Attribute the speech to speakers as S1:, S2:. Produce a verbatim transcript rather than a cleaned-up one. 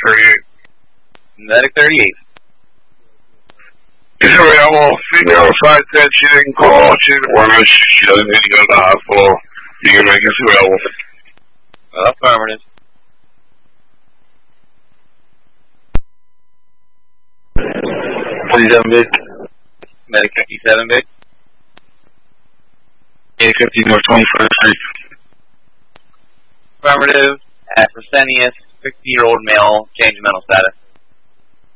S1: thirty-eight.
S2: Medic thirty-eight.
S1: Is available. Female five ten. She didn't call. She didn't want us. She doesn't need to go to the hospital. You can make us available.
S2: Affirmative.
S1: fifty-seven big.
S2: Medic fifty-seven big.
S1: eight fifty North twenty-first Street.
S2: Affirmative. At Fresenius, sixty-year-old male, change of mental status.